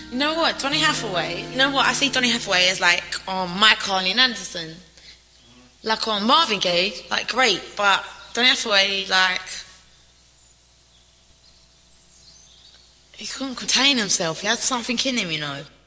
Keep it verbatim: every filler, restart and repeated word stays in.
You know what, Donny Hathaway, you know what, I see Donny Hathaway as like on Mike Harley and Anderson. Like on Marvin Gaye, like great, but Donny Hathaway, like, he couldn't contain himself, he had something in him, you know.